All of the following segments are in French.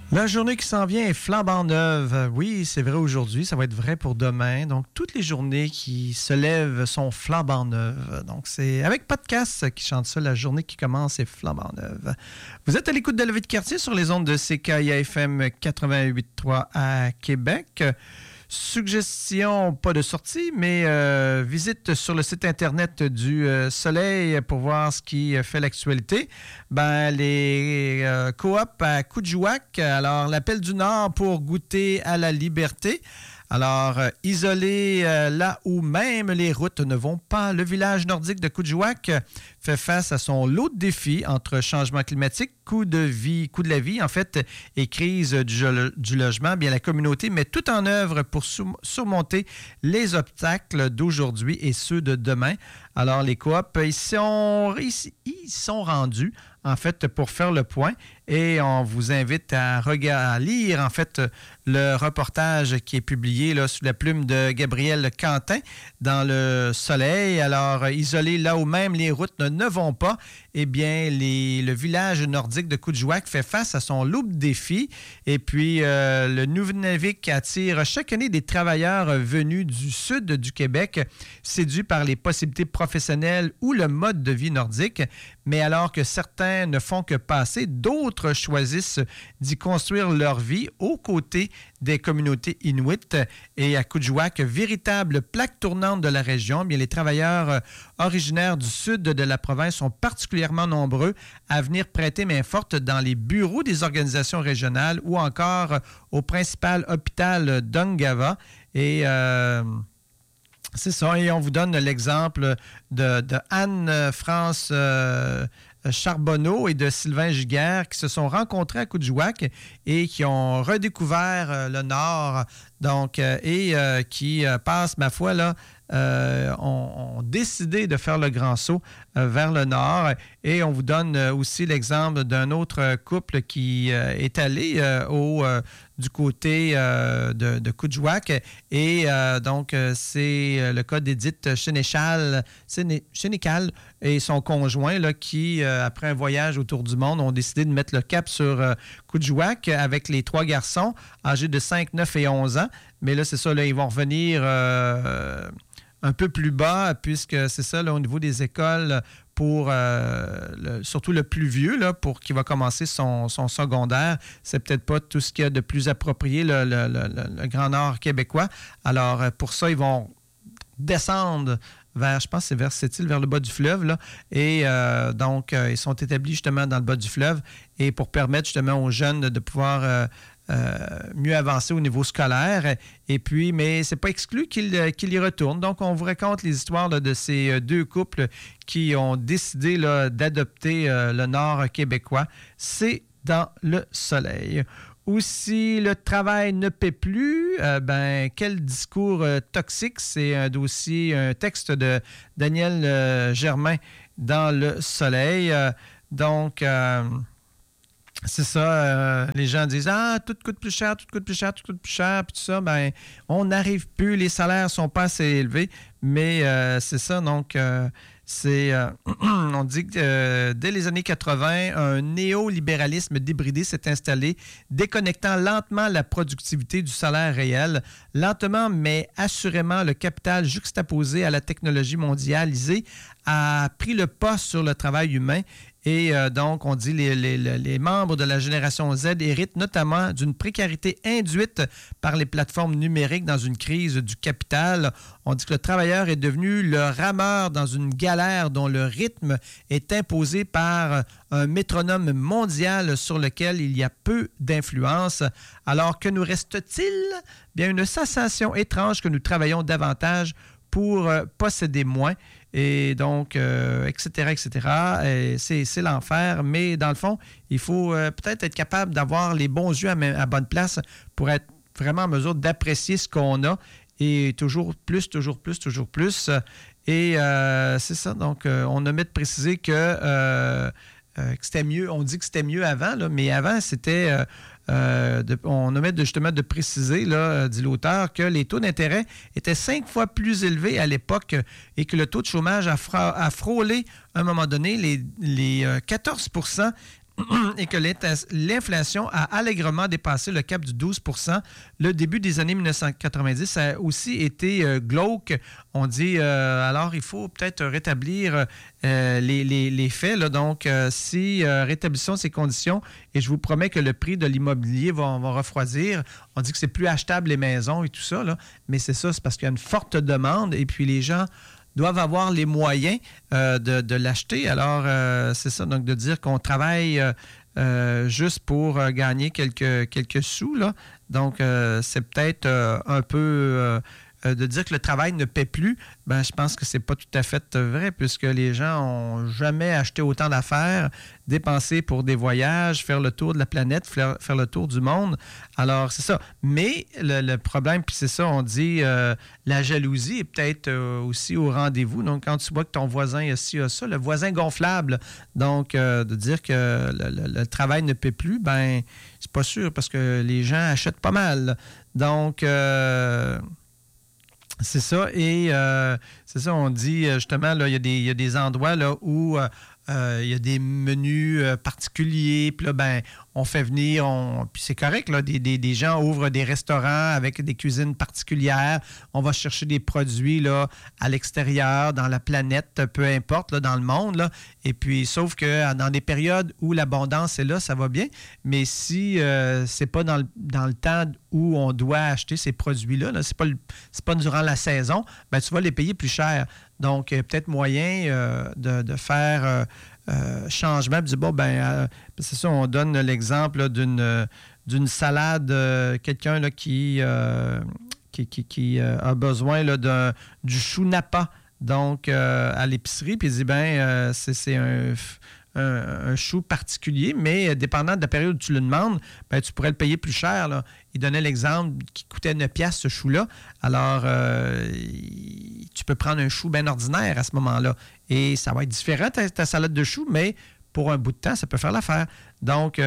La journée qui s'en vient est flambant neuve. Oui, c'est vrai aujourd'hui, ça va être vrai pour demain. Donc, toutes les journées qui se lèvent sont flambant neuves. Donc, c'est avec Podcast qui chante ça, la journée qui commence est flambant neuve. Vous êtes à l'écoute de la vie de quartier sur les ondes de CKIA-FM 88.3 à Québec. Suggestion, pas de sortie, mais visite sur le site Internet du Soleil pour voir ce qui fait l'actualité. Les coops à Coudjouac, alors l'appel du Nord pour goûter à la liberté. Alors, isolé là où même les routes ne vont pas, le village nordique de Coudjouac fait face à son lot de défis entre changement climatique, coût de la vie, en fait, et crise du logement. Bien, la communauté met tout en œuvre pour surmonter les obstacles d'aujourd'hui et ceux de demain. Alors, les coops, ils sont rendus, en fait, pour faire le point. Et on vous invite à lire, en fait, le reportage qui est publié là, sous la plume de Gabriel Quentin dans le Soleil. Alors, isolé là où même les routes ne vont pas, eh bien, le village nordique de Coudjouac fait face à son lot de défis. Et puis, le Nunavik attire chaque année des travailleurs venus du sud du Québec, séduits par les possibilités professionnelles ou le mode de vie nordique. Mais alors que certains ne font que passer, d'autres choisissent d'y construire leur vie aux côtés des communautés inuites. Et à Coudjouac, véritable plaque tournante de la région, bien, les travailleurs originaires du sud de la province sont particulièrement nombreux à venir prêter main forte dans les bureaux des organisations régionales ou encore au principal hôpital d'Ungava. Et c'est ça, et on vous donne l'exemple de Anne-France Charbonneau et de Sylvain Giguère qui se sont rencontrés à Coudjouac et qui ont redécouvert le Nord, donc, qui passent, ma foi, là, ont décidé de faire le grand saut vers le Nord. Et on vous donne aussi l'exemple d'un autre couple qui est allé du côté de Coudjouac. Et donc, c'est le cas d'Édith Sénécal et son conjoint là, qui, après un voyage autour du monde, ont décidé de mettre le cap sur Coudjouac avec les 3 garçons âgés de 5, 9 et 11 ans. Mais là, c'est ça, là, ils vont revenir un peu plus bas, puisque c'est ça, là, au niveau des écoles, pour surtout le plus vieux, là, pour qui va commencer son secondaire. C'est peut-être pas tout ce qu'il y a de plus approprié, le Grand Nord québécois. Alors, pour ça, ils vont descendre vers, je pense que c'est vers cette île, vers le bas du fleuve, là. Et donc, ils sont établis justement dans le bas du fleuve et pour permettre justement aux jeunes de pouvoir mieux avancer au niveau scolaire. Et puis, mais c'est pas exclu qu'il y retourne. Donc, on vous raconte les histoires là, de ces 2 couples qui ont décidé là, d'adopter le Nord québécois. C'est dans le Soleil. Aussi, le travail ne paie plus. Quel discours toxique. C'est un dossier, un texte de Daniel Germain dans le Soleil. Donc, c'est ça, les gens disent « Ah, tout coûte plus cher, tout coûte plus cher, tout coûte plus cher. » Puis tout ça, on n'arrive plus, les salaires ne sont pas assez élevés. Mais c'est ça, donc, on dit que dès les années 80, un néolibéralisme débridé s'est installé, déconnectant lentement la productivité du salaire réel. Lentement, mais assurément, le capital juxtaposé à la technologie mondialisée a pris le pas sur le travail humain. Et donc, on dit les membres de la génération Z héritent notamment d'une précarité induite par les plateformes numériques dans une crise du capital. On dit que le travailleur est devenu le rameur dans une galère dont le rythme est imposé par un métronome mondial sur lequel il y a peu d'influence. Alors, que nous reste-t-il? Bien, une sensation étrange que nous travaillons davantage pour posséder moins. Et donc, etc., etc. Et c'est l'enfer. Mais dans le fond, il faut peut-être être capable d'avoir les bons yeux à bonne place pour être vraiment en mesure d'apprécier ce qu'on a. Et toujours plus, toujours plus, toujours plus. Et c'est ça. Donc, on omet de préciser que c'était mieux. On dit que c'était mieux avant, là, mais avant, c'était... on omet justement de préciser, là, dit l'auteur, que les taux d'intérêt étaient 5 fois plus élevés à l'époque et que le taux de chômage a frôlé, à un moment donné, les 14 %. et que l'inflation a allègrement dépassé le cap du 12 %. Le début des années 1990 ça a aussi été glauque. On dit, alors il faut peut-être rétablir les faits. Là. Donc, si rétablissons ces conditions, et je vous promets que le prix de l'immobilier va refroidir. On dit que c'est plus achetable les maisons et tout ça, là, mais c'est ça, c'est parce qu'il y a une forte demande et puis les gens doivent avoir les moyens de l'acheter. Alors, c'est ça, donc de dire qu'on travaille juste pour gagner quelques sous, là. Donc, c'est peut-être un peu de dire que le travail ne paie plus. Ben, je pense que c'est pas tout à fait vrai, puisque les gens n'ont jamais acheté autant d'affaires, dépensé pour des voyages, faire le tour de la planète, faire le tour du monde. Alors, c'est ça. Mais le problème, puis c'est ça, on dit, la jalousie est peut-être aussi au rendez-vous. Donc, quand tu vois que ton voisin a ci, a ça, le voisin gonflable, donc de dire que le travail ne paie plus, ben c'est pas sûr, parce que les gens achètent pas mal. Donc, c'est ça. Et c'est ça, on dit justement, là, il y a des endroits là, où il y a des menus particuliers. Puis là, ben, on fait venir, puis c'est correct, là, des gens ouvrent des restaurants avec des cuisines particulières. On va chercher des produits là, à l'extérieur, dans la planète, peu importe, là, dans le monde. Là. Et puis, sauf que dans des périodes où l'abondance est là, ça va bien. Mais si c'est pas dans le temps où on doit acheter ces produits-là, là, c'est pas durant la saison, ben, tu vas les payer plus cher. Donc, peut-être moyen de faire changement. Puis, bon, ben, c'est ça, on donne l'exemple là, d'une salade, quelqu'un là, qui a besoin là, du chou Napa, donc à l'épicerie, puis il dit, ben, c'est un chou particulier, mais dépendant de la période où tu le demandes, ben, tu pourrais le payer plus cher. Là. Il donnait l'exemple qui coûtait 9 piastres, ce chou-là. Alors, tu peux prendre un chou bien ordinaire à ce moment-là. Et ça va être différent, ta salade de chou, mais pour un bout de temps, ça peut faire l'affaire. Donc,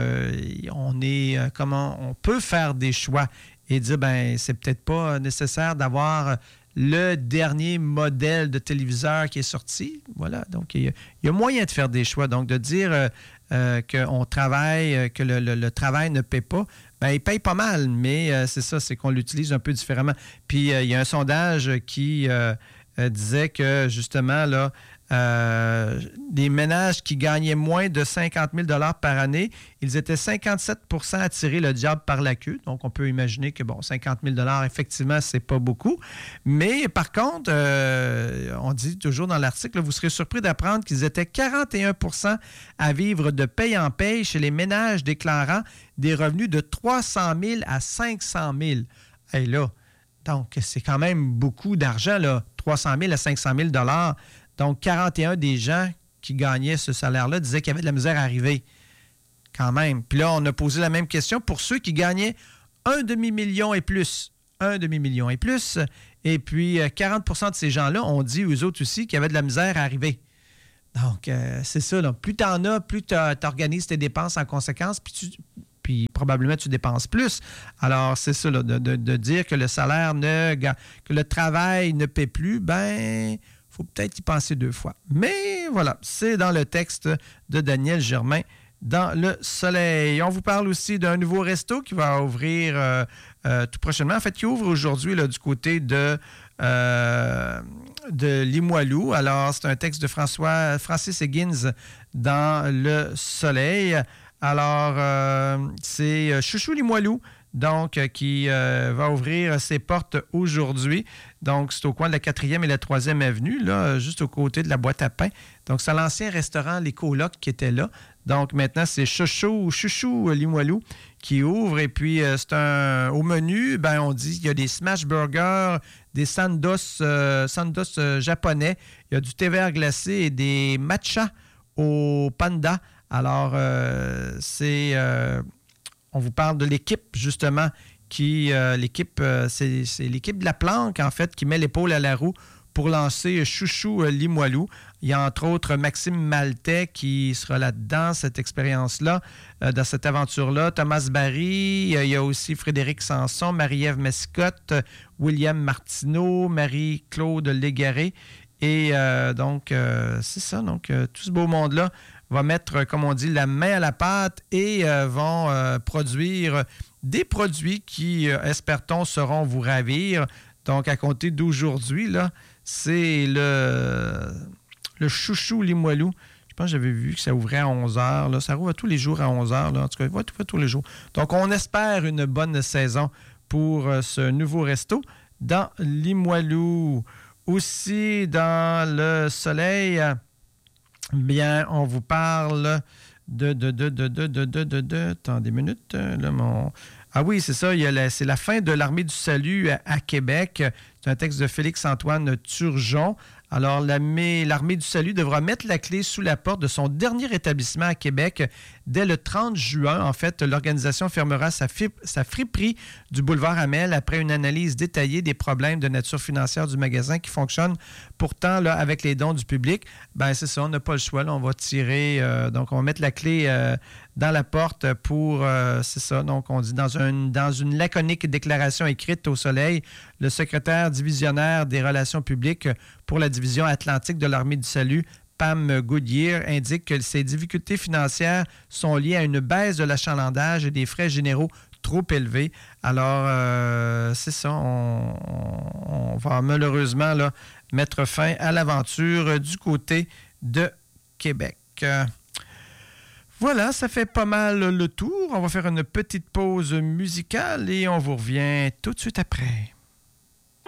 on peut faire des choix et dire, ben, c'est peut-être pas nécessaire d'avoir le dernier modèle de téléviseur qui est sorti. Voilà, donc il y a moyen de faire des choix. Donc, de dire qu'on travaille, que le travail ne paie pas, bien, il paye pas mal, mais c'est ça, c'est qu'on l'utilise un peu différemment. Puis, il y a un sondage qui disait que, justement, là, des ménages qui gagnaient moins de 50 000 $ par année, ils étaient 57 % à tirer le diable par la queue. Donc, on peut imaginer que, bon, 50 000 $, effectivement, c'est pas beaucoup. Mais, par contre, on dit toujours dans l'article, là, vous serez surpris d'apprendre qu'ils étaient 41 % à vivre de paye en paye chez les ménages déclarant des revenus de 300 000 à 500 000. Et là, donc, c'est quand même beaucoup d'argent, là, 300 000 à 500 000 $. Donc, 41 des gens qui gagnaient ce salaire-là disaient qu'il y avait de la misère à arriver. Quand même. Puis là, on a posé la même question pour ceux qui gagnaient un demi-million et plus. Un demi-million et plus. Et puis, 40 % de ces gens-là ont dit, eux autres aussi, qu'il y avait de la misère à arriver. Donc, c'est ça. Là. Plus tu en as, plus tu organises tes dépenses en conséquence, puis probablement tu dépenses plus. Alors, c'est ça, là, de dire que le salaire que le travail ne paie plus, ben, faut peut-être y penser deux fois. Mais voilà, c'est dans le texte de Daniel Germain, dans Le Soleil. On vous parle aussi d'un nouveau resto qui va ouvrir tout prochainement. En fait, qui ouvre aujourd'hui là, du côté de Limoilou. Alors, c'est un texte de Francis Higgins dans Le Soleil. Alors, c'est Chouchou Limoilou, donc, qui va ouvrir ses portes aujourd'hui. Donc, c'est au coin de la 4e et la 3e avenue, là, juste aux côtés de la boîte à pain. Donc, c'est l'ancien restaurant Les Colocs qui était là. Donc, maintenant, c'est Chouchou Limoilou qui ouvre. Et puis, au menu, ben, on dit qu'il y a des smash burgers, des sandos japonais. Il y a du thé vert glacé et des matchas au panda. Alors, on vous parle de l'équipe, justement, c'est l'équipe de la planque, en fait, qui met l'épaule à la roue pour lancer Chouchou Limoilou. Il y a entre autres Maxime Maltais qui sera là-dedans, cette expérience-là, dans cette aventure-là. Thomas Barry, il y a aussi Frédéric Sanson, Marie-Ève Mescotte, William Martineau, Marie-Claude Légaré. Et donc, c'est ça. Donc, tout ce beau monde-là va mettre, comme on dit, la main à la pâte et vont produire des produits qui, espère-t-on, sauront vous ravir. Donc, à compter d'aujourd'hui, là, c'est le chouchou Limoilou. Je pense que j'avais vu que ça ouvrait à 11h. Là. Ça rouvre tous les jours à 11h. Là. En tout cas, va tous les jours. Donc, on espère une bonne saison pour ce nouveau resto dans Limoilou. Aussi, dans le Soleil, bien, on vous parle attendez une minute. Là, Ah oui, c'est ça. C'est la fin de l'Armée du Salut à Québec. C'est un texte de Félix-Antoine Turgeon. Alors, l'Armée du Salut devra mettre la clé sous la porte de son dernier établissement à Québec dès le 30 juin. En fait, l'organisation fermera sa friperie du boulevard Amel après une analyse détaillée des problèmes de nature financière du magasin qui fonctionne pourtant là, avec les dons du public. Ben c'est ça, on n'a pas le choix. Là, on va tirer, donc on va mettre la clé dans la porte pour, c'est ça, donc on dit dans une laconique déclaration écrite au Soleil, le secrétaire divisionnaire des relations publiques pour la division atlantique de l'Armée du Salut, Pam Goodyear, indique que ces difficultés financières sont liées à une baisse de l'achalandage et des frais généraux trop élevés. Alors, c'est ça, on va malheureusement là, mettre fin à l'aventure du côté de Québec. Voilà, ça fait pas mal le tour. On va faire une petite pause musicale et on vous revient tout de suite après.